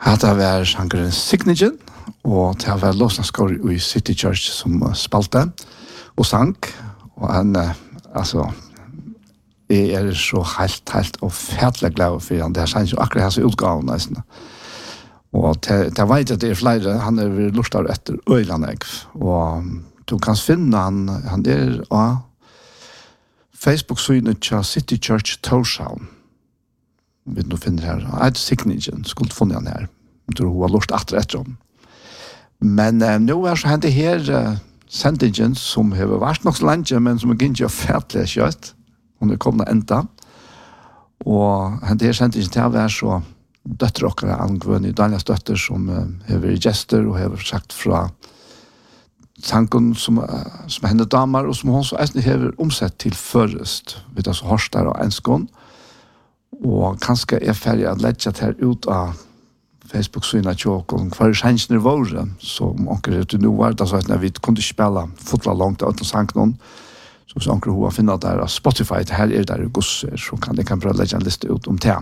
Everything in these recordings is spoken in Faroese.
Hetta var sangren Signigen, og det var låsnaskår i City Church som spalte og sang, og han, altså, jeg så helt og fætlig glad for han, det er sang jo akkurat hans utgaven, nesten. Og det vet jeg at det er flere, han lustar etter Øylandegg, og du kan finne han av Facebook-synet til City Church Torshavn. Vi nu finner her, et Signigen, skulle funnet han her. Jeg tror hun har lust etter om. Men nå så hendt det her sendingen som har vært nok så lenge, men som ikke fætlig kjøtt. Hun kommet enda. Og hendt det her sendingen til å være så døtterokkere angående Daniels døtter som har vært gjester og har sagt fra tanken som henne damer og som hun så har omsett til først ved det så hørstere og enskånd. Og kanskje ferdig å legge det her ut av Facebook-synet tjåk og hver kjensene våre, som onker til nå var det så at vi kunne spille fotla langt av uten sang noen, så hvis onker hun har finnet der av Spotify, det her der i gosser, så kan jeg prøve å legge en liste ut om det.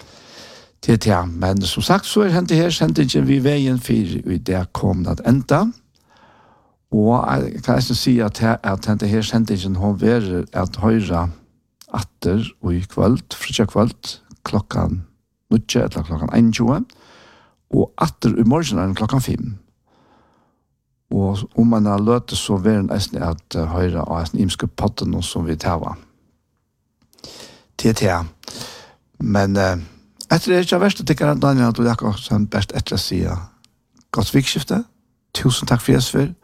Men som sagt så hendt det her sendingen vi veien for i det kom det enda, og jeg kan nesten si at hendt det her sendingen hun vil at høyre atter og i kveld, frutja kveld, klokkan 9 eller klokkan 21, og atter i morgenen klokkan 5. Og om man har løtet så vil en eisne at høyre av eisne imske potten som vi tava. Men etter det ikke verste tykker Daniel at du akkurat som best etter å si godt vikskifte. Tusen takk for Jesus for.